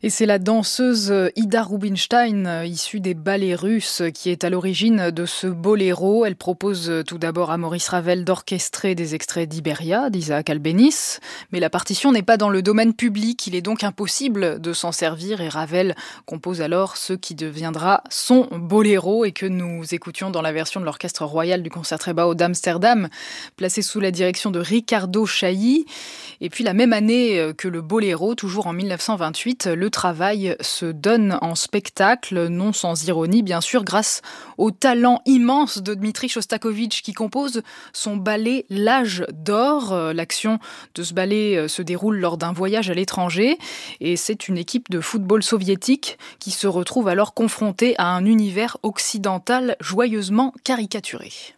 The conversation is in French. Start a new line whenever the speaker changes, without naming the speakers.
Et c'est la danseuse Ida Rubinstein, issue des ballets russes, qui est à l'origine de ce boléro. Elle propose tout d'abord à Maurice Ravel d'orchestrer des extraits d'Iberia, d'Isaac Albéniz. Mais la partition n'est pas dans le domaine public, il est donc impossible de s'en servir. Et Ravel compose alors ce qui deviendra son boléro et que nous écoutions dans la version de l'Orchestre Royal du Concertgebouw d'Amsterdam, placé sous la direction de Ricardo Chailly. Et puis la même année que le boléro, toujours en 1928, le travail se donne en spectacle, non sans ironie bien sûr, grâce au talent immense de Dmitri Shostakovich qui compose son ballet L'Âge d'or. L'action de ce ballet se déroule lors d'un voyage à l'étranger et c'est une équipe de football soviétique qui se retrouve alors confrontée à un univers occidental joyeusement caricaturé.